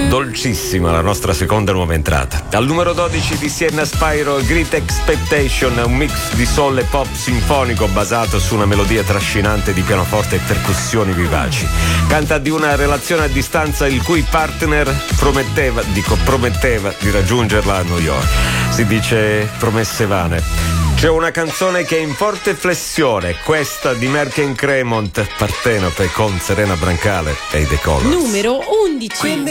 Dolcissima la nostra seconda nuova entrata. Al numero 12 di Sienna Spyro, Great Expectation, un mix di soul e pop sinfonico basato su una melodia trascinante di pianoforte e percussioni vivaci. Canta di una relazione a distanza il cui partner prometteva di raggiungerla a New York. Si dice promesse vane. C'è una canzone che è in forte flessione, questa di Merck & Cremont, Partenope con Serena Brancale e i The Colors. Numero 11.